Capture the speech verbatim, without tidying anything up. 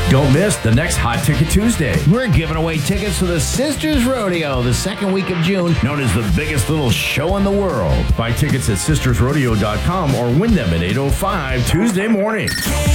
Don't miss the next Hot Ticket Tuesday. We're giving away tickets to the Sisters Rodeo the second week of June, Known as the biggest little show in the world. Buy tickets at sisters rodeo dot com or win them at eight oh five Tuesday morning.